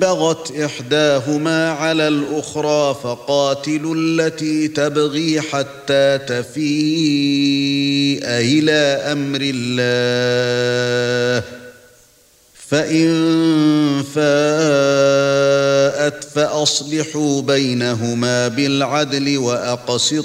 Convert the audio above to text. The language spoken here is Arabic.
بغت إحداهما على الأخرى فقاتلوا التي تبغي حتى تفيء إلى أمر الله فإن فاءت فأصلحوا بينهما بالعدل وأقسطوا